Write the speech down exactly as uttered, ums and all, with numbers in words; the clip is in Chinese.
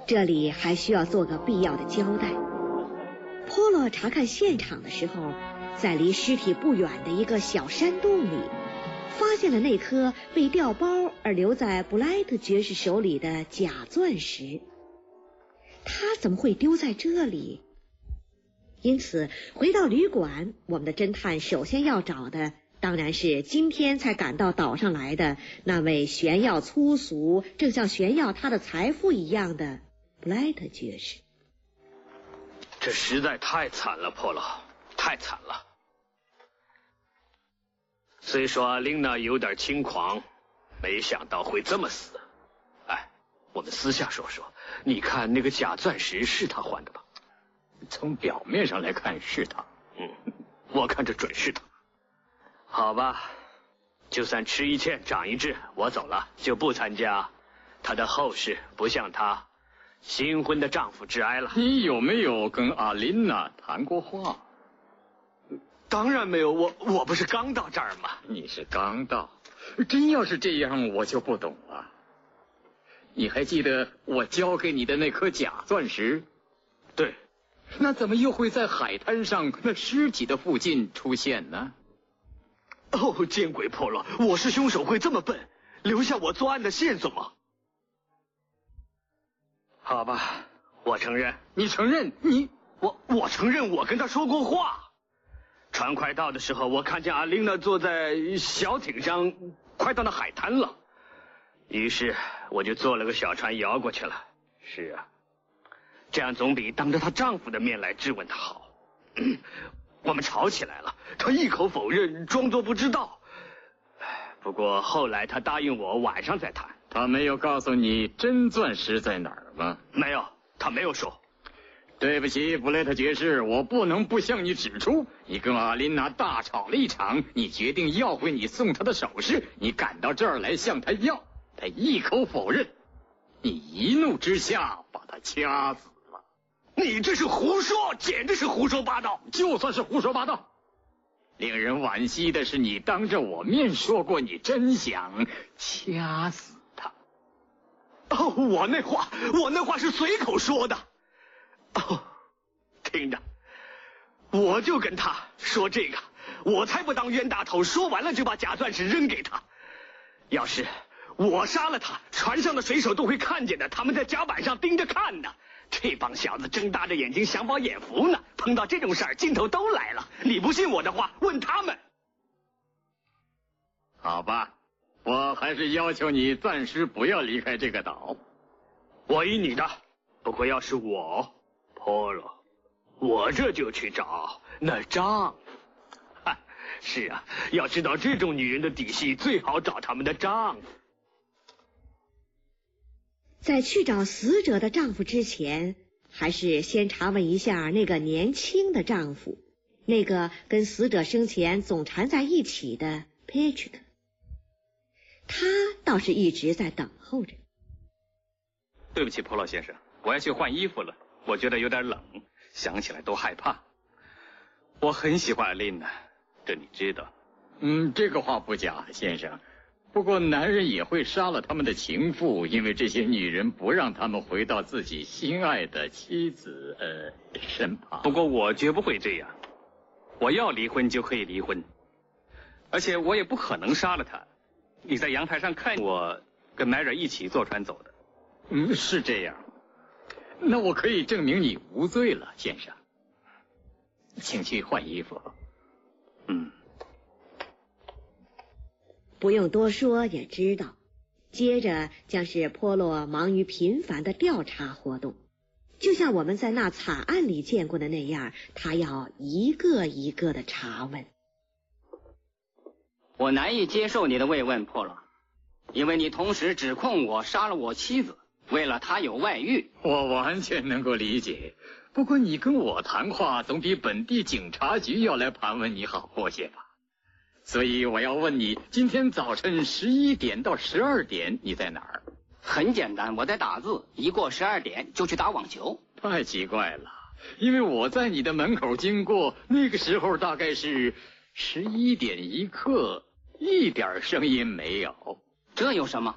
这里还需要做个必要的交代。波洛查看现场的时候，在离尸体不远的一个小山洞里，发现了那颗被调包而留在布莱特爵士手里的假钻石。他怎么会丢在这里？因此，回到旅馆，我们的侦探首先要找的当然是今天才赶到岛上来的那位炫耀粗俗，正像炫耀他的财富一样的布莱特爵士。 这实在太惨了，波洛，太惨了。虽说琳娜有点轻狂，没想到会这么死。哎，我们私下说说，你看那个假钻石是他换的吧？ 从表面上来看是他， 嗯，我看这准是他。好吧，就算吃一堑长一智，我走了，就不参加他的后事，不向他新婚的丈夫致哀了。 你有没有跟阿琳娜谈过话？ 当然没有，我我不是刚到这儿吗？ 你是刚到，真要是这样，我就不懂了。你还记得我交给你的那颗假钻石？ 对。 那怎么又会在海滩上那尸体的附近出现呢？ 哦，见鬼波洛，我是凶手会这么笨，留下我作案的线索吗？好吧，我承认。 你承认？你我我承认我跟他说过话。船快到的时候，我看见阿琳娜坐在小艇上，快到那海滩了，于是我就坐了个小船摇过去了。是啊，这样总比当着她丈夫的面来质问她好。嗯，我们吵起来了，她一口否认，装作不知道。不过后来她答应我晚上再谈。 她没有告诉你真钻石在哪儿吗？ 没有，她没有说。 对不起，布莱特爵士，我不能不向你指出，你跟阿琳娜大吵了一场，你决定要回你送她的首饰，你赶到这儿来向她要，她一口否认，你一怒之下把她掐死了。 你这是胡说，简直是胡说八道。 就算是胡说八道，令人惋惜的是，你当着我面说过你真想掐死她。 哦，我那话，我那话是随口说的。哦，听着，我就跟他说这个，我才不当冤大头，说完了就把假钻石扔给他。要是我杀了他，船上的水手都会看见的，他们在甲板上盯着看呢。这帮小子睁大着眼睛想饱眼福呢，碰到这种事儿劲头都来了。你不信我的话，问他们。 好吧，我还是要求你暂时不要离开这个岛。 我依你的，不过要是我波洛，我这就去找那丈夫。嗨，是啊，要知道这种女人的底细，最好找他们的丈夫。 在去找死者的丈夫之前，还是先查问一下那个年轻的丈夫，那个跟死者生前总缠在一起的 Patrick。他倒是一直在等候着。 对不起，波洛先生，我要去换衣服了，我觉得有点冷，想起来都害怕。我很喜欢阿琳娜，这你知道。 嗯，这个话不假，先生。不过男人也会杀了他们的情妇，因为这些女人不让他们回到自己心爱的妻子呃身旁。 不过我绝不会这样，我要离婚就可以离婚，而且我也不可能杀了她。你在阳台上看我跟迈尔一起坐船走的。 嗯，是这样。那我可以证明你无罪了，先生。请去换衣服。 嗯。 不用多说也知道，接着将是波洛忙于频繁的调查活动，就像我们在那惨案里见过的那样，他要一个一个的查问。 我难以接受你的慰问，波洛，因为你同时指控我杀了我妻子，为了她有外遇。 我完全能够理解，不过你跟我谈话总比本地警察局要来盘问你好过些吧。所以我要问你，今天早晨十一点到十二点你在哪儿？ 很简单，我在打字，一过十二点就去打网球。 太奇怪了，因为我在你的门口经过，那个时候大概是十一点一刻，一点声音没有。 这有什么？